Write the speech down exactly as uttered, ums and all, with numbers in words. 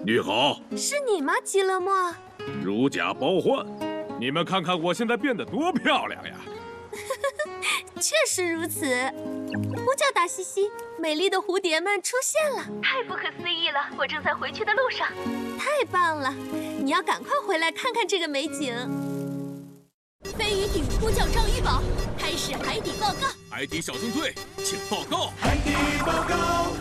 你好， 是你吗，吉勒莫？ 如假包换。你们看看我现在变得多漂亮呀！ 确实如此。呼叫达西西，美丽的蝴蝶们出现了， 太不可思议了！我正在回去的路上。 太棒了！你要赶快回来看看这个美景。飞鱼艇呼叫张鱼堡，开始海底报告。 海底小纵队，请报告。 海底报告。